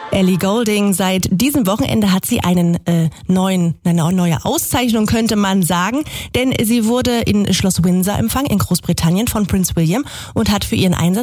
Ellie Goulding, seit diesem Wochenende hat sie eine neue Auszeichnung, könnte man sagen, denn sie wurde in Schloss Windsor empfangen in Großbritannien von Prinz William und hat für ihren Einsatz